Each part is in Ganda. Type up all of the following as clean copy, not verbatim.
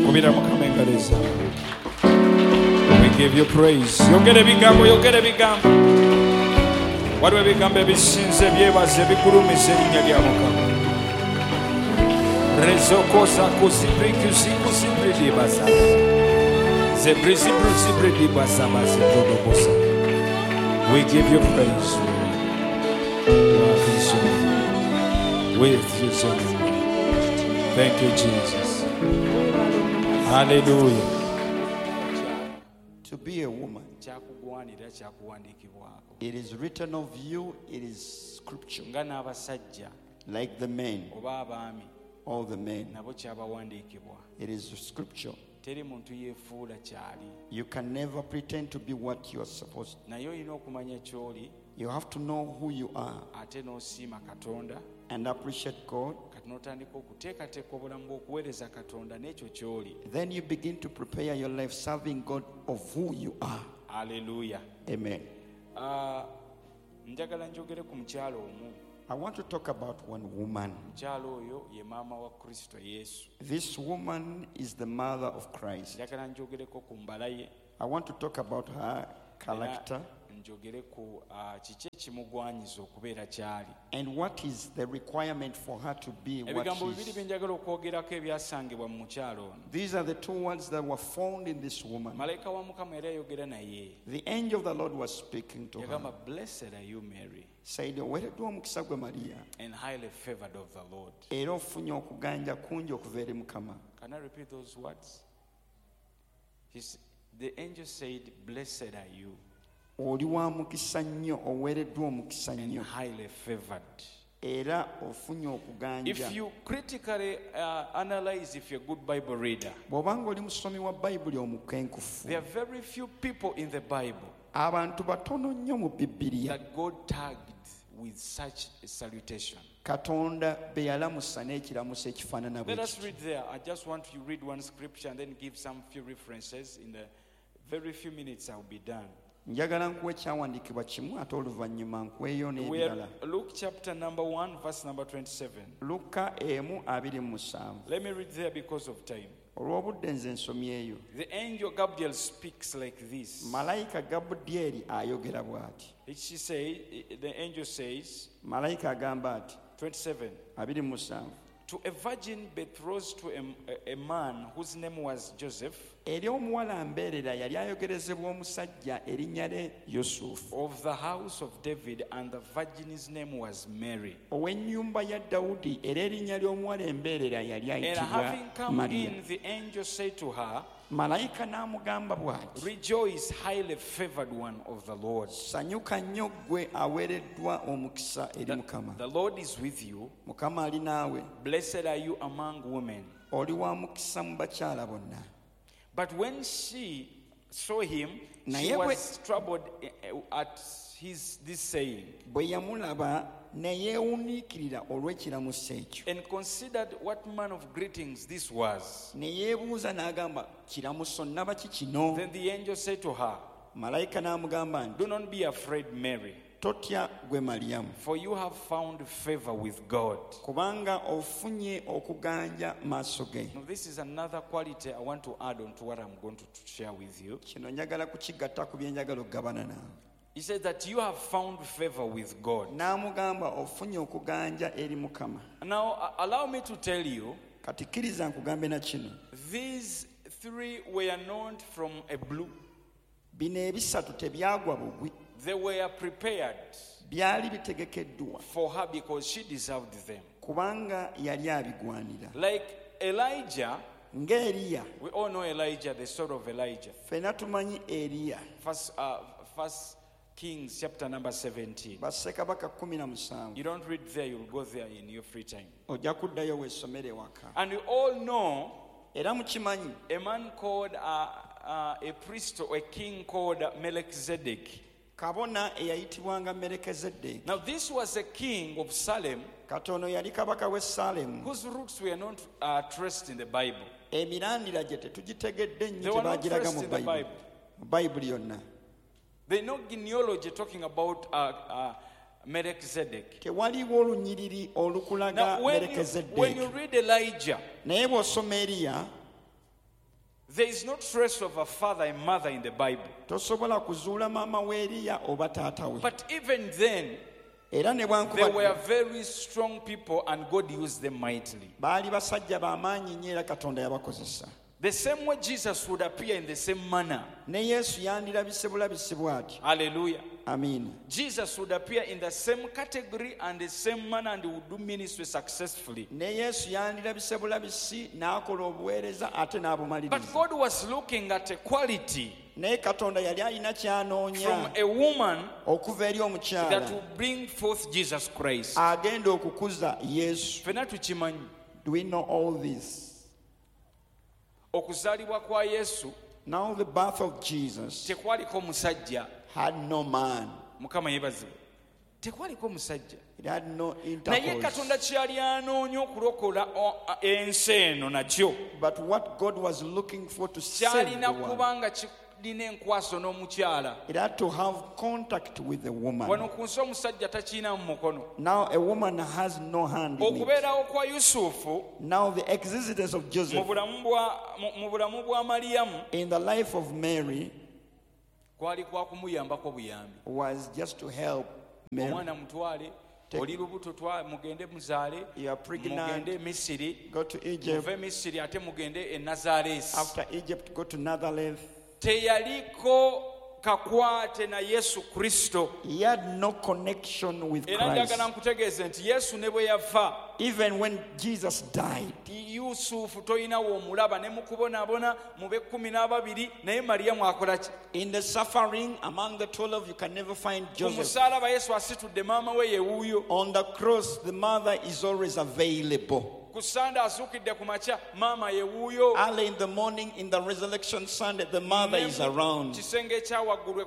We give you praise. Yogere bigambo, yogere bigambo. Waliwo ebigambo ebisinze byebaze bigulumiza erinnya lya Mukama. Rezokosa kuzibrikuzi kuzibridibaza. Zebrizibridibaza bazidodobosa. We give you praise. With you, thank you, Jesus. Hallelujah. To be a woman, it is written of you, it is scripture. Like the men, all the men, it is scripture. You can never pretend to be what you are supposed to. You have to know who you are and appreciate God. Then you begin to prepare your life serving God of who you are. Hallelujah. Amen. I want to talk about one woman. This woman is the mother of Christ. I want to talk about her character and what is the requirement for her to be what she is. These are the two words that were found in this woman. The angel of the Lord was speaking to her. Blessed are you, Mary, Said, and highly favored of the Lord. Can I repeat those words? The angel said, blessed are you, and highly favored. If you critically analyze, if you're a good Bible reader, there are very few people in the Bible that God tagged with such a salutation. Let us read there. I just want to read one scripture and then give some few references. In the very few minutes I'll be done. We are Luke chapter number 1, verse number 27. Let me read there because of time. The angel Gabriel speaks like this. The angel says, 27, to a virgin betrothed to a man whose name was Joseph, of the house of David, and the virgin's name was Mary. And having come in, the angel said to her, rejoice, highly favored one of the Lord. The Lord is with you. Blessed are you among women. But when she saw him, she was troubled at this saying, and considered what manner of greetings this was. Then the angel said to her, do not be afraid, Mary, for you have found favor with God. Now, this is another quality I want to add on to what I'm going to share with you. He said that you have found favor with God. Now, allow me to tell you, these three were not from a blue. They were prepared for her because she deserved them. Like Elijah, we all know Elijah, the story of Elijah. First Kings chapter number 17. You don't read there, you'll go there in your free time. And we all know a man called a priest or a king called Melchizedek. Now this was a king of Salem whose roots were not traced in the Bible. They were not traced in the Bible. There's no genealogy talking about Melchizedek. Now, when you read Elijah, There is no trace of a father and mother in the Bible. Tosobola kuzuula maama we Eriya oba taata we. But even then, they were very strong people and God used them mightily. Baali basajja b'amaanyi nnyo era Katonda yabakozesa. The same way Jesus would appear in the same manner. Ne Yesu yandirabise bulabisi bw'atyo. Hallelujah. Amen. Jesus would appear in the same category and the same manner and would do ministry successfully. Ne Yesu yandirabise bulabisi n'akola obuweereza ate n'abumaliriza. But God was looking at a quality naye Katonda yali alina ky'anoonya from a woman okuva eri omukyala that will bring forth Jesus Christ. agenda okukuza Yesu. Ffenna tukimanyi. Do we know all this? Okuzaalibwa kwa Yesu, now the birth of Jesus tekwaliko musajja, had no man. Mukama yeebazibwe. Tekwaliko musajja. It had no naye intercourse. Katonda kyali anoonya okulokola ensi eno nakyo But what God was looking for to save kyalina the world, kubanga kirina enkwaso n'omukyala. it had to have contact with the woman. Wano ku nsi omusajja takiina mu mukono. Now a woman has no hand in it. Okubeerawo kwa Yusufu Now the existence of mu Joseph bulamu bwa Mariyamu in the life of Mary kwali kwa kumuyambako buyambi. was just to help Mary. Omwana mutwale, oli lubuto mugende muzaale, You are pregnant, mugende Misiri, go to Egypt. muve Misiri ate mugende e Nazareesi. After Egypt, go to Nazareth. Teyaliko kakwate na Yesu Kristo. He had no connection with Era Christ. njagala nkutegeeze nti Yesu ne bwe yafa, Even when Jesus died, Yusufu toyinawo omulaba ne mu kubonaabona mu be-12 naye Mariyamu akola ki? in the suffering among the 12, you can never find Ku Joseph. musaalaba Yesu asitudde maama we ye wuuyo. On the cross, the mother is always available. Ku Sande azuukidde ku makya maama ye wuuyo. Early in the morning, in the resurrection Sunday, the mother is around. Kisenge ekya waggulu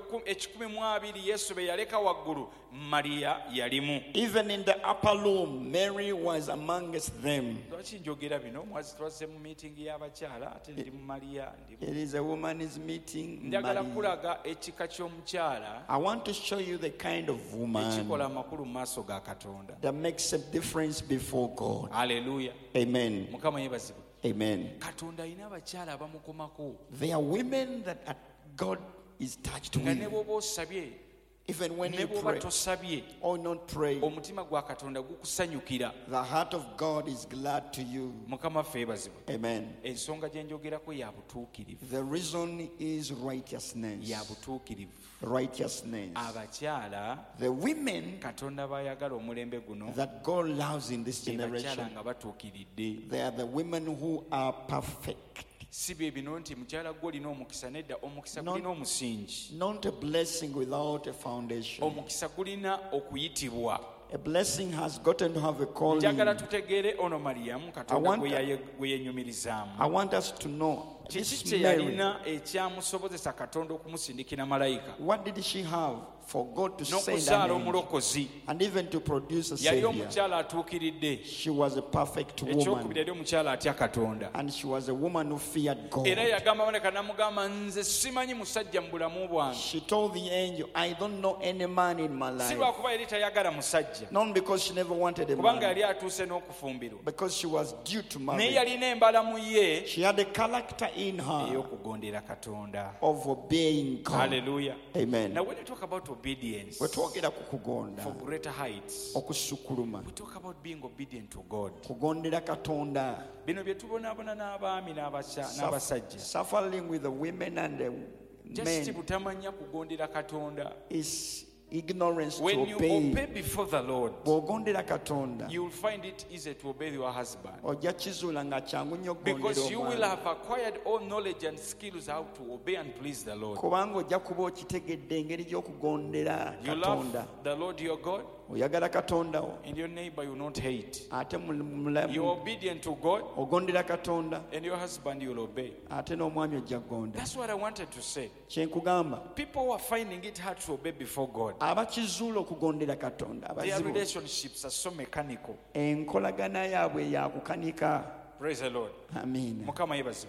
12 Yesu be yaleka waggulu, Mariya yalimu. Even in the upper room, Mary was amongst them. Lwaki njogera bino? Mwazi twazze mu meeting y'abakyala ate ndi mu Mariya ndi. It is a woman's meeting. Njagala Mary. kulaga ekika ky'omukyala I want to show you the kind of woman ekikola amakulu mu maaso ga Katonda. that makes a difference before God. Hallelujah. Amen. Mukama yeebazibwe. Amen. Katonda alina abakyala abamukomako There are women that God is touched nga ne with. bw'oba osabye Even when ne you bw'oba pray tosabye, or not pray, omutima gwa Katonda gukusanyukira. the heart of God is glad to you. Mukama ffe yeebazibwe. Amen. Ensonga gye njogerako ya butuukirivu. The reason is righteousness. Ya butuukirivu. Righteousness. Abakyala The women Katonda bayagala omulembe guno that God loves in this be bakyala generation, nga batuukiridde. they are the women who are perfect. Si bye bino nti mukyala gwe olina omukisa, nedda omukisa No. gulina omusingi. Not a blessing without a foundation. Omukisa gulina okuyitibwa. A blessing has gotten to have a calling. Njagala tutegeere ono Mariyamu Katonda want- gwe yenyumirizaamu. I want us to know Kiki this kye Mary, yalina ekyamusobozesa Katonda okumusindikira malayika what did she have for God to send n'okuzaala an angel omulokozi? and even to produce a Yali savior? omukyala atuukiridde. She was a perfect Ekyokubiri woman, yali omukyala atya Katonda. and she was a woman who feared God. Era yagamba Maleka n'amugamba, nze simanyi musajja mu bulamu bwange. She told the angel, I don't know any man in my Si life. lwakuba yali tayagala musajja, Not because she never wanted a kubanga man, yali atuuse n'okufumbirwa. because she was due to Naye marry. yalina embala mu ye She had a character in her ey'okugondera Katonda. of obeying God. Hallelujah. Amen. Now when we talk about obedience Bwe twogera ku kugonda, for greater heights, okusukuluma, we talk about being obedient to God. kugondera Katonda, Bino bye tubonaabona n'abaami n'abasajja. suffering with the women and the Just men butamanya kugondera Katonda. is ignorance to When you obey. obey before the Lord, Bw'ogondera Katonda, you will find it easy to obey your husband. ojja kizuula nga kyangu nnyo Because okugondera you will omwana. have acquired all knowledge and skills how to obey and please the Lord. Kubanga ojja kuba okitegedde engeri gy'okugondera You Katonda. love the Lord your God, Oyagala Katonda wo, and your neighbor you will not hate. ate You're mulamu obedient to God, ogondera Katonda, and your husband you will obey. ate n'omwami ojja kugonda. That's what I wanted to say. Kye nkugamba, People who are finding it hard to obey before God, abakizuula okugondera Katonda, their abazibu, relationships are so mechanical. enkolagana yaabwe ya kukanika. Praise the Lord. Amiina. Mukama yeebazibwe.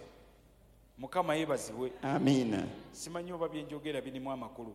Mukama yeebazibwe. Amiina. Simanyi oba bye njogera birimu amakulu.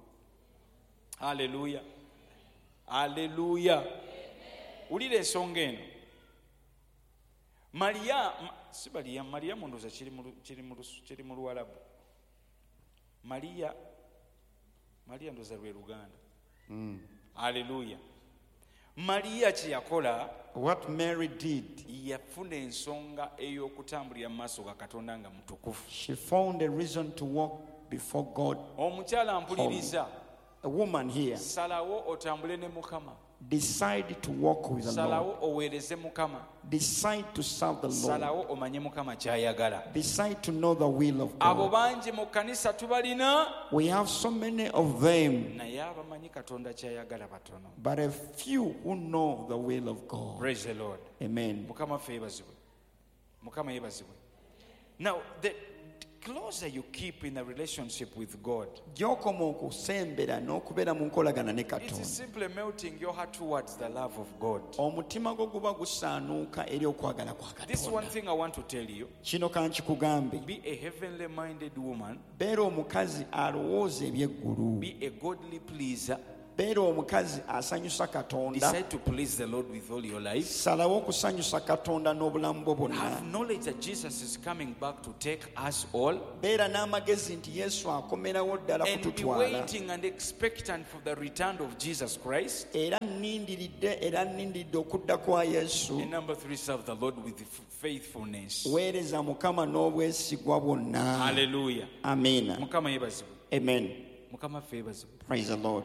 Haleluya. Haleluya. Wulira ensonga eno. Maria mundoza kiri mu Luwalabu. Maria ndoza lwe Luganda. Hallelujah. Maria kye yakola, what Mary did, yafuna ensonga ey'okutambulira mu maaso ga Katonda nga mutukufu. she found a reason to walk before God. Omukyala mpuliriza, A woman here, salawo otambule ne Mukama. decide to walk with the Lord. Salawo oweereze Mukama. Decide to serve the Lord. Salawo omanye Mukama ky'ayagala. Decide to know the will of Abo God. bangi mu kanisa tubalina, We have so many of them, naye abamanyi Katonda ky'ayagala batono. but a few who know the will of God. Praise the Lord. Amen. Mukama ffe yeebazibwe. Mukama yeebazibwe. Now, the closer you keep in a relationship with God, Gy'okoma okusembera n'okubeera mu nkolagana ne it is Katonda, simply melting your heart towards the love of God. omutima gwo guba gusaanuuka eri okwagala kwa This one Katonda. thing I want to tell you, Kino kankikugambe, be a heavenly minded woman, beera omukazi alowooza eby'eggulu, be a godly pleaser, beera omukazi asanyusa Katonda, decide to please the Lord with all your life. salawo okusanyusa Katonda n'obulamu bwo bwonna. Have knowledge that Jesus is coming back to take us all, Beera n'amagezi nti Yesu akomerawo ddala and be kututwala, waiting and expectant for the return of Jesus Christ. era nnindiridde okudda kwa Yesu. And number 3, serve the Lord with faithfulness. Weereza Mukama n'obwesigwa bwonna. Hallelujah. Amiina. Mukama yeebazibwe. Amen. Mukama ffe yeebazibwe. Praise the Lord.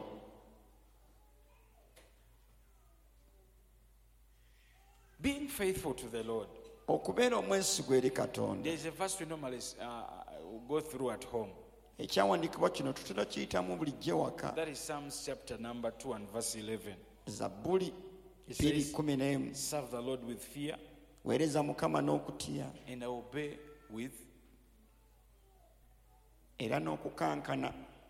Being faithful to the Lord. Okubeera omwesigwa eri Katonda. There is a verse we normally go through at home. Ekyawandiikibwa kino tutera kiyitamu bulijjo waka. That is Psalms chapter number 2 and verse 11. Zabbuli It says, 2:11. serve the Lord with fear Weereza Mukama n'okutya and obey with. era n'okukankana.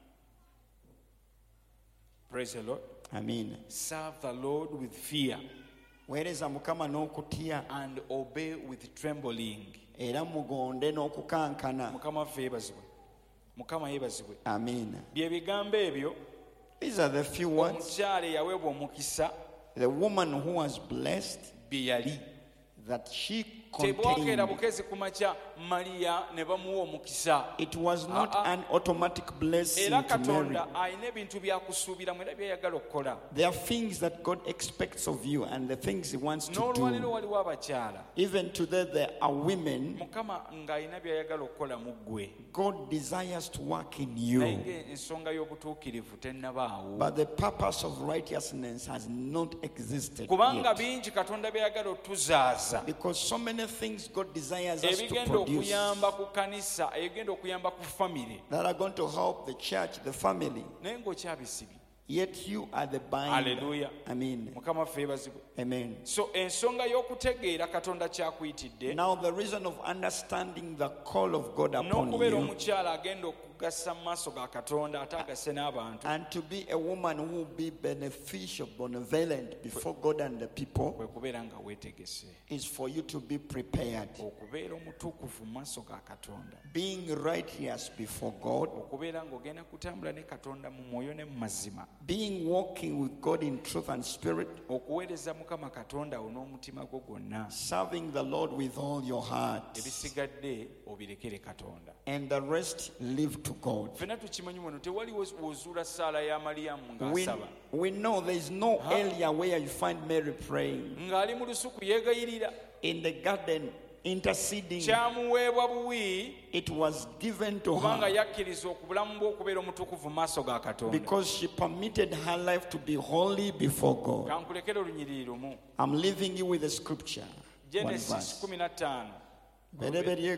Praise the Lord. Amiina. Serve the Lord with fear Weereza Mukama n'okutya and obey with trembling. era mugonde n'okukankana. Mukama ffe yeebazibwe. Mukama yeebazibwe. Amiina. Bye bigambo ebyo These are the few words. omukyala eyaweebwa omukisa The woman who was blessed bye yali. that she Tebwakeera contained. bukezi ku makya Maria ne bamuwa omukisa. It was not an automatic blessing Era to Mary. Katonda alina ebintu byakusuubiramu era byayagala okukola. There are things that God expects of you and the things He wants to N'olwaliro do. waliwo abakyala Even today, there are women Mukama ng'alina byayagala okukola mu ggwe. God desires to work in Naye you, ensonga y'obutuukirivu tennabaawo. but the purpose of righteousness has not existed Kubanga yet. bingi Katonda byayagala otuzaaza. Because so many things God desires us to Ebigenda produce okuyamba ku kanisa, ebigenda okuyamba ku famire. that are going to help the church, the family, Naye ng'okyabisibye. yet you are the binder. Hallelujah. Amen. Mukama ffe yeebazibwe. Amen. So ensonga y'okutegeera Katonda kyakuyitidde Now, the reason of understanding the call of God upon n'okubeera you omukyala agenda okugasa mu maaso ga Katonda ate agase n'abantu and to be a woman who will be beneficial, benevolent before God and the people kwe kubeera nga weetegese is for you to be prepared. okubeera omutuukuvu mu maaso ga Katonda, Being righteous before God, okubeera ng'ogenda kutambula ne Katonda mu mwoyo ne mu mazima, being walking with God in truth and spirit, okuweereza Mukama Katonda wo n'omutima gwo gwonna, serving the Lord with all your heart, ebisigadde obirekere Katonda. and the rest leave to God. Ffenna tukimanyi muno tewali wozuula ssaala ya Maliyamu We, ng'asaba we know there is no area where you find Mary praying ng'ali mu lusuku yeegayirira, in the garden, interceding. kyamuweebwa buwi It was given to kubanga her yakkiriza okubulamu bwe okubeera omutukuvu mu maaso ga Katonda. because she permitted her life to be holy before God. Kankulekere olunyiriri lumu. I'm leaving you with a scripture. One Genesis verse. 15 Bereberye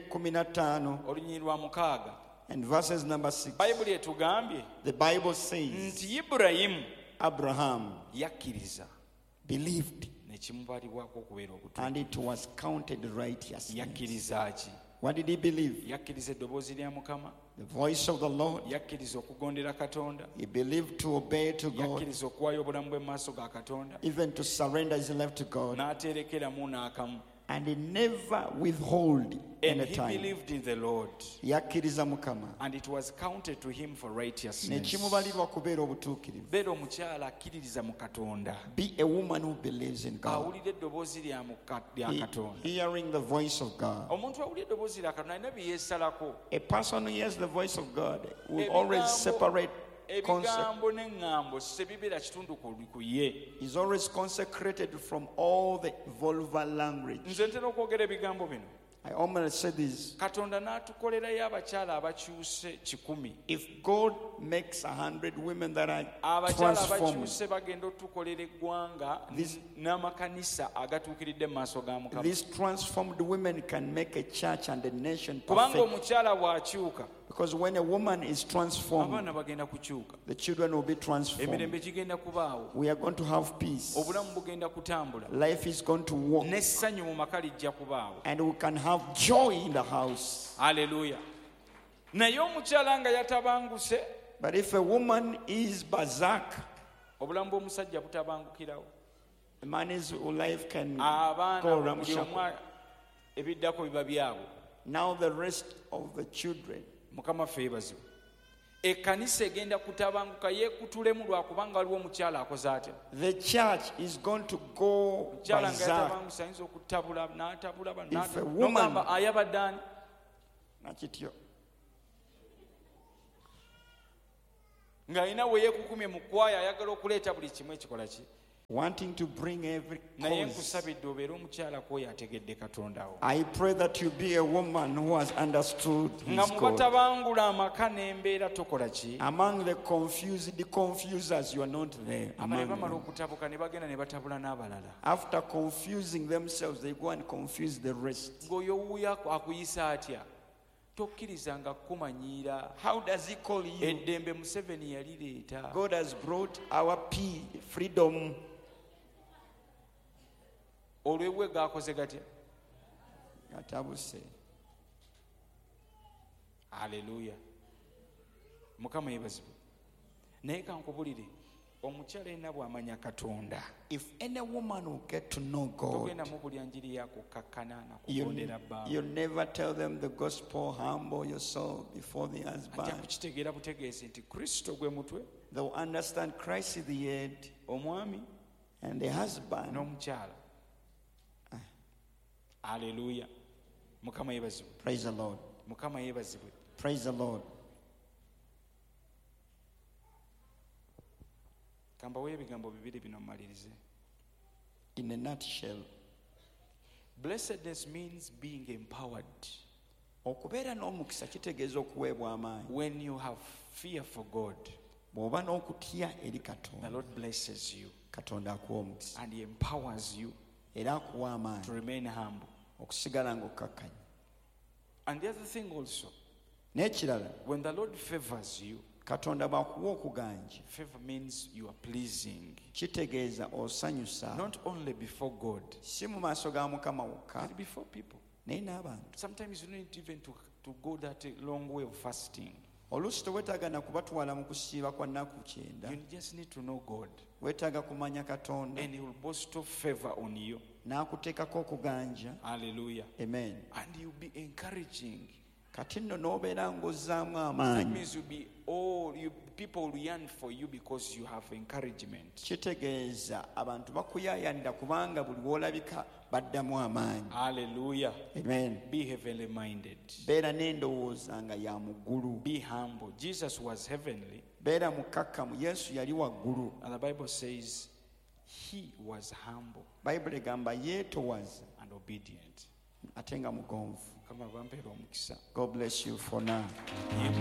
15 olunyiriri lwa 6. and verses number 6. Bayibuli etugambye The Bible says nti Ibulayimu Abraham yakkiriza believed ne kimubalibwako okubeera obutuufu. and it was counted righteousness. Yakkiriza ki? What did he believe? Yakkiriza eddoboozi lya Mukama, The voice of the Lord. yakkiriza okugondera Katonda, He believed to obey to God, yakkiriza okuwaayo obulamu bwe mu maaso ga Katonda, even to surrender his life to God. n'aterekeramu n'akamu. And he never withhold And any he time. believed in the Lord. Yakkiriza Mukama. And it was counted to him for Ne righteousness. kimubalirwa kubeera obutuukirivu. Beera omukyala akkiririza mu Katonda. Be a woman who believes in God. Awulira eddoboozi lya Katonda. Hearing the voice of God. Omuntu awulira eddoboozi lya Katonda alina bye yeesalako. A person who hears the voice of God will always separate ebigambo n'eŋŋambo sebibeera kitundu ku ye. Is always consecrated from all the vulgar language. Nze ntera okwogera ebigambo bino. I almost say this. Katonda n'atukolerayo abakyala abakyuse 1,000. If God makes 100 women that are abakyala transformed, abakyuse bagenda otukolera eggwanga n'amakanisa agatuukiridde mu maaso ga Mukama. these transformed women can make a church and a nation Kubanga perfect. omukyala bw'akyuka, Because when a woman is transformed, abaana bagenda kukyuka. the children will be transformed. Emirembe gigenda kubaawo. We are going to have peace. Obulamu bugenda kutambula. Life is going to walk. N'essanyu mu maka lijja kubaawo. And we can have joy in the house. Hallelujah. Naye omukyala nga yatabanguse, But if a woman is berserk, obulamu bw'omusajja butabangukirawo. a man's life can Abaana go buli omu ramshackle. ebiddako biba byabwe. Now the rest of the children. Mukama ffe yeebazibwe. Ekkanisa egenda kutabanguka yeekutulemu lwakubanga waliwo omukyala akoze atya. The church is going to go Omukyala nga berserk. yatabangusa ayinza okutabula n'atabula If a woman- n'ogamba ayabadde ani? Nakityo. Ng'alina we yeekukumye mu kwaya ayagala okuleeta buli kimu ekikola ki. Wanting to bring every Naye cause. nkusabidde obeere omukyala kwoyo ategedde Katonda wo. I pray that you be a woman who has understood Nga his mu God. batabangula amaka n'embeera tokola ki. Among the confusers, you are not there. Abale among bamala them. okutabuka ne bagenda ne batabula n'abalala. After confusing themselves, they go and confuse the rest. Ng'oyo wuuyo akuyisa atya? Tokkirizanga kumanyiira. How does he call you? Eddembe Museveni yalireeta. God has brought our freedom. Olw'ebwe gaakoze gatya? Gatabuse. Haleluya. Mukama yeebazibwe. Naye kankubulire, omukyala yenna bw'amanya Katonda, If any woman will get to know God, togenda mu buli njiri yakukakkana na you'll kugondera bbaabwe. never tell them the gospel, humble yourself before the Ajja husband. kukitegeera butegeezi nti Kristo gwe mutwe, They'll understand Christ is the head omwami and the husband. n'omukyala. Haleluya. Mukama yeebazibwe. Praise the Lord. Mukama yeebazibwe. Praise the Lord. Kambawo ebigambo bibiri bino mmalirize. In a nutshell, Blessedness means being empowered. okubeera n'omukisa kitegeeza okuweebwa amaanyi. When you have fear for God, Bw'oba n'okutya eri the Katonda, Lord blesses you Katonda akuwa omukisa and He empowers you era akuwa to amaanyi remain humble. okusigala ng'okkakkanya. And the other thing also, N'ekirala, when the Lord favors you, Katonda bw'akuwa okuganja, favor means you are pleasing, kitegeeza osanyusa not only before God, si mu maaso ga Mukama wokka but before people. naye n'abantu. Sometimes you don't need even to go that long way of fasting. Oluusi teweetaaga na kubatwala mu kusiiba kwa nnaku 9. You just need to know God, Weetaaga kumanya Katonda and He will bestow favor on you. n'akuteekako okuganja. Hallelujah. Amen. And you'll be encouraging. Kati nno n'obeera ng'ozzaamu That amaanyi, means people will yearn for you because you have encouragement. kitegeeza abantu bakuyaayanira kubanga buli w'olabika baddamu amaanyi. Hallelujah. Amen. Be heavenly minded. Beera n'endowooza nga ya muggulu. Be humble. Jesus was heavenly, Beera mukkakkamu. Yesu yali waggulu. and the Bible says He was humble Bayibuli egamba yeetowaza and obedient. ate nga mugonvu. Kama bampeera omukisa. God bless you for now.